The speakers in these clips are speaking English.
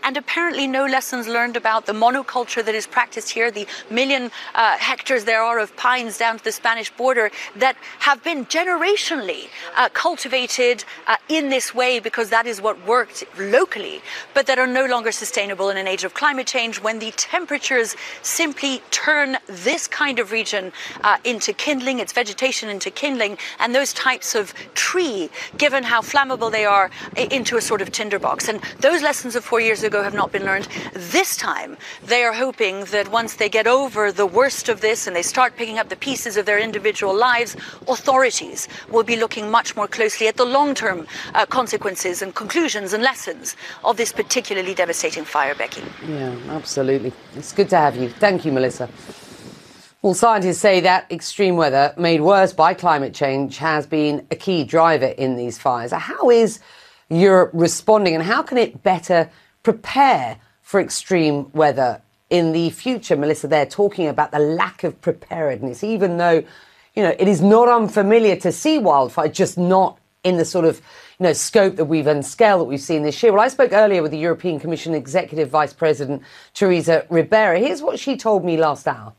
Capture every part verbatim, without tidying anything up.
and apparently no lessons learned about the monoculture that is practiced here, the million uh, hectares there are of pines down to the Spanish border that have been generationally uh, cultivated uh, in this way because that is what worked locally, but that are no longer sustainable in an age of climate change when the temperatures simply turn this kind of region uh, into kindling, its vegetation into kindling, and those types of tree, given how flammable they are, into a sort of tinderbox. And those lessons of four years ago have not been learned. This time, they are hoping that once they get over the worst of this and they start picking up the pieces of their individual lives, authorities will be looking much more closely at the long-term uh, consequences and conclusions and lessons of this particularly devastating fire, Becky. Yeah, absolutely. It's good to have you. Thank you, Melissa. Well, scientists say that extreme weather made worse by climate change has been a key driver in these fires. How is Europe responding, and how can it better prepare for extreme weather in the future? Melissa, they're talking about the lack of preparedness, even though, you know, it is not unfamiliar to see wildfire, just not in the sort of, you know, scope that we've and scale that we've seen this year. Well, I spoke earlier with the European Commission Executive Vice President, Teresa Ribera. Here's what she told me last hour.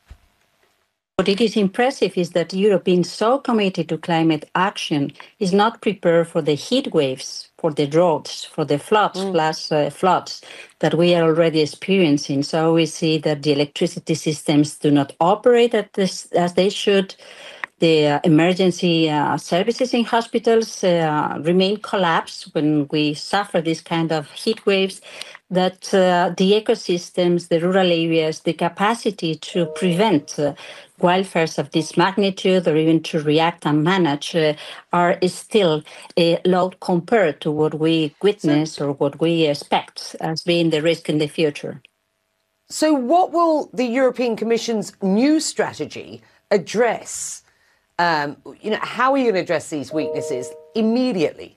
What it is impressive is that Europe, being so committed to climate action, is not prepared for the heat waves, for the droughts, for the floods, mm. plus uh, floods that we are already experiencing. So we see that the electricity systems do not operate at this, as they should. The uh, emergency uh, services in hospitals uh, remain collapsed when we suffer this kind of heat waves, that uh, the ecosystems, the rural areas, the capacity to prevent uh, wildfires of this magnitude or even to react and manage uh, are is still uh, low compared to what we witness or what we expect as being the risk in the future. So what will the European Commission's new strategy address? Um, you know, how are you going to address these weaknesses immediately?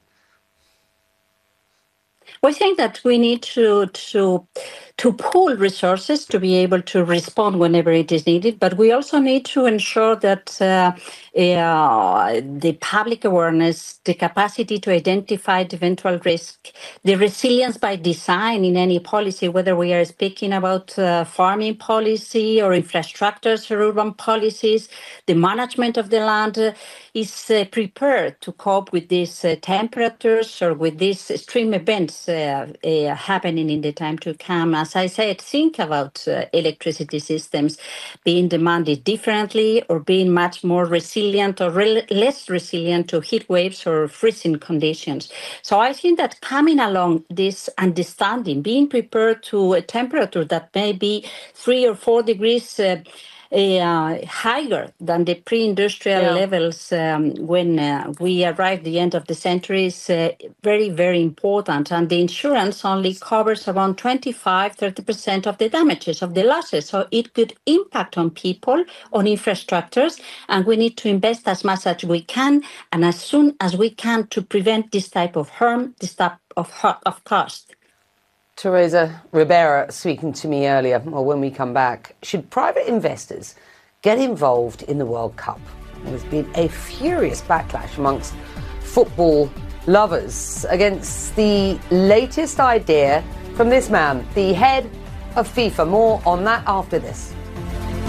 We think that we need to to to pool resources to be able to respond whenever it is needed, but we also need to ensure that uh, uh, the public awareness, the capacity to identify the eventual risk, the resilience by design in any policy, whether we are speaking about uh, farming policy or infrastructures or urban policies, the management of the land uh, is uh, prepared to cope with these uh, temperatures or with these extreme events uh, uh, happening in the time to come. As I said, think about uh, electricity systems being demanded differently or being much more resilient or re- less resilient to heat waves or freezing conditions. So I think that coming along this understanding, being prepared to a temperature that may be three or four degrees uh, Uh, higher than the pre-industrial yeah. levels um, when uh, we arrived at the end of the century is uh, very, very important. And the insurance only covers around twenty-five, thirty percent of the damages, of the losses. So it could impact on people, on infrastructures, and we need to invest as much as we can and as soon as we can to prevent this type of harm, this type of, of cost. Teresa Ribera speaking to me earlier, or when we come back. Should private investors get involved in the World Cup? There's been a furious backlash amongst football lovers against the latest idea from this man, the head of FIFA. More on that after this.